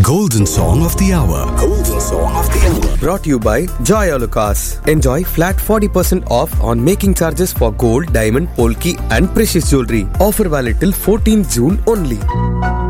Golden Song of the Hour. Golden Song of the Hour. Brought to you by Joy Alucas. Enjoy flat 40% off on making charges for gold, diamond, polki and precious jewelry. Offer valid till 14 June only.